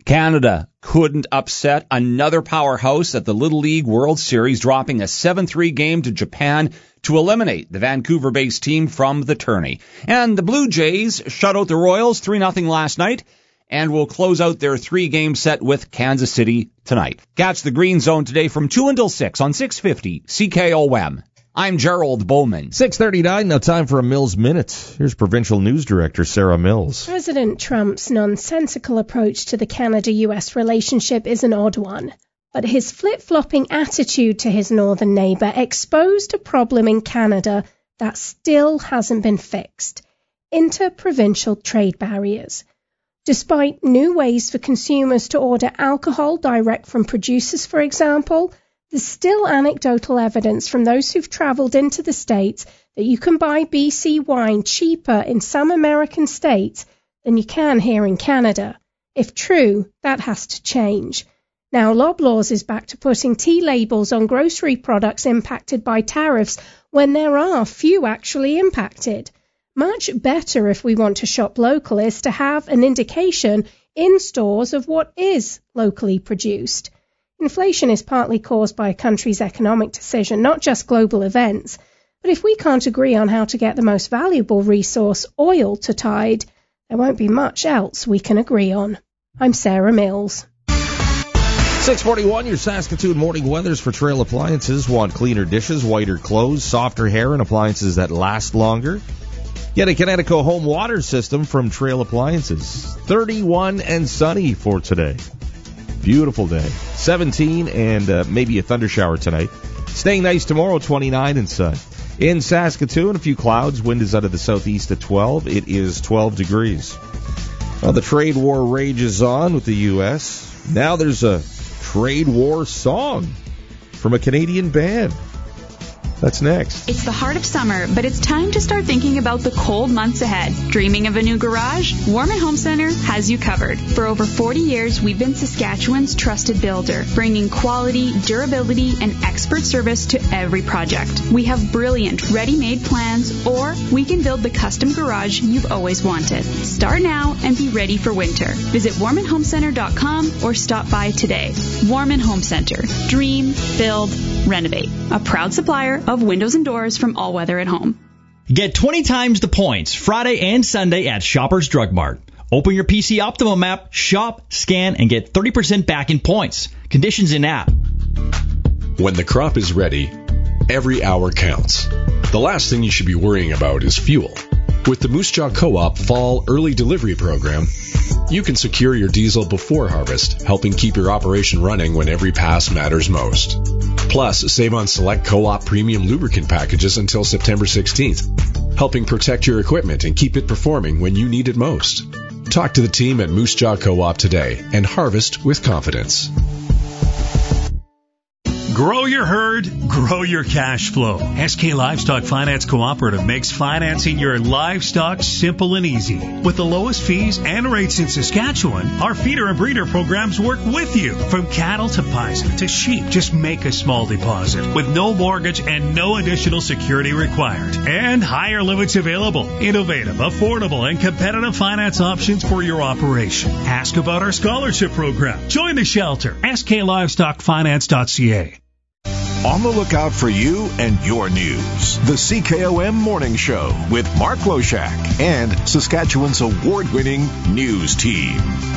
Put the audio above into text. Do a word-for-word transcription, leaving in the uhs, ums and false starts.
Canada couldn't upset another powerhouse at the Little League World Series, dropping a seven three game to Japan to eliminate the Vancouver-based team from the tourney. And the Blue Jays shut out the Royals three nothing last night and will close out their three-game set with Kansas City tonight. Catch the Green Zone today from two until six on six fifty C K O M. I'm Gerald Bowman. six thirty-nine, now time for a Mills Minute. Here's Provincial News Director Sarah Mills. President Trump's nonsensical approach to the Canada-U S relationship is an odd one, but his flip-flopping attitude to his northern neighbour exposed a problem in Canada that still hasn't been fixed: inter-provincial trade barriers. Despite new ways for consumers to order alcohol direct from producers, for example, there's still anecdotal evidence from those who've travelled into the States that you can buy B C wine cheaper in some American states than you can here in Canada. If true, that has to change. Now, Loblaws is back to putting tea labels on grocery products impacted by tariffs when there are few actually impacted. Much better, if we want to shop local, is to have an indication in stores of what is locally produced. Inflation is partly caused by a country's economic decision, not just global events. But if we can't agree on how to get the most valuable resource, oil, to tide, there won't be much else we can agree on. I'm Sarah Mills. six forty-one, your Saskatoon morning weathers for Trail Appliances. Want cleaner dishes, whiter clothes, softer hair, and appliances that last longer? Get a Kinetico home water system from Trail Appliances. thirty-one and sunny for today. Beautiful day. seventeen and uh, maybe a thunder shower tonight. Staying nice tomorrow, twenty-nine and sun. In Saskatoon, a few clouds. Wind is out of the southeast at twelve. It is twelve degrees. Well, the trade war rages on with the U S. Now there's a trade war song from a Canadian band. That's next. It's the heart of summer, but it's time to start thinking about the cold months ahead. Dreaming of a new garage? Warman Home Center has you covered. For over forty years, we've been Saskatchewan's trusted builder, bringing quality, durability, and expert service to every project. We have brilliant, ready-made plans, or we can build the custom garage you've always wanted. Start now and be ready for winter. Visit warman home center dot com or stop by today. Warman Home Center. Dream, build, renovate. A proud supplier of windows and doors from All Weather at Home. Get twenty times the points Friday and Sunday at Shoppers Drug Mart. Open your P C Optimum app, shop, scan, and get thirty percent back in points. Conditions in app. When the crop is ready, every hour counts. The last thing you should be worrying about is fuel. With the Moose Jaw Co-op Fall Early Delivery Program, you can secure your diesel before harvest, helping keep your operation running when every pass matters most. Plus, save on select Co-op premium lubricant packages until September sixteenth, helping protect your equipment and keep it performing when you need it most. Talk to the team at Moose Jaw Co-op today and harvest with confidence. Grow your herd, grow your cash flow. S K Livestock Finance Cooperative makes financing your livestock simple and easy. With the lowest fees and rates in Saskatchewan, our feeder and breeder programs work with you. From cattle to bison to sheep, just make a small deposit with no mortgage and no additional security required. And higher limits available. Innovative, affordable, and competitive finance options for your operation. Ask about our scholarship program. Join the shelter. S K livestock finance dot c a. On the lookout for you and your news. The C K O M Morning Show with Mark Loshak and Saskatchewan's award-winning news team.